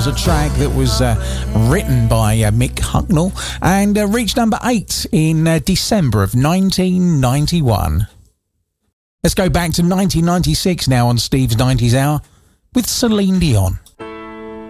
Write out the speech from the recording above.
was a track that was written by Mick Hucknall and reached number 8 in December of 1991. Let's go back to 1996 now on Steve's 90s Hour with Celine Dion.